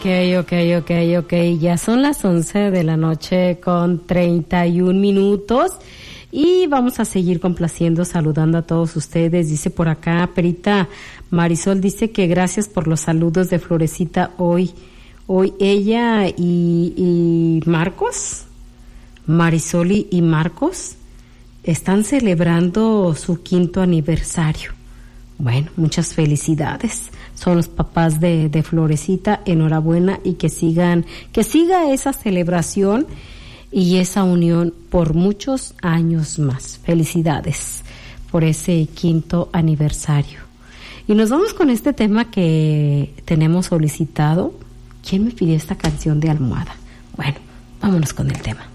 Ok. Ya son las 11 de la noche con 31 minutos y vamos a seguir complaciendo, saludando a todos ustedes. Dice por acá, Perita Marisol, dice que gracias por los saludos de Florecita hoy. Hoy ella y Marcos, Marisol y Marcos están celebrando su 5º aniversario. Bueno, muchas felicidades. Son los papás de Florecita, enhorabuena y que siga esa celebración y esa unión por muchos años más. Felicidades por ese 5º aniversario. Y nos vamos con este tema que tenemos solicitado. ¿Quién me pidió esta canción de Almohada? Bueno, vámonos con el tema.